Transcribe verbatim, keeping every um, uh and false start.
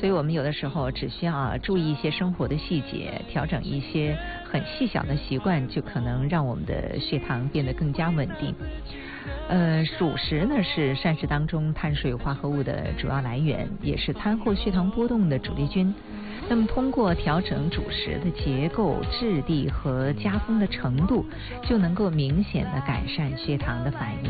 所以我们有的时候只需要注意一些生活的细节，调整一些很细小的习惯，就可能让我们的血糖变得更加稳定。呃，主食呢是膳食当中碳水化合物的主要来源，也是餐后血糖波动的主力军。那么通过调整主食的结构、质地和加工的程度，就能够明显的改善血糖的反应。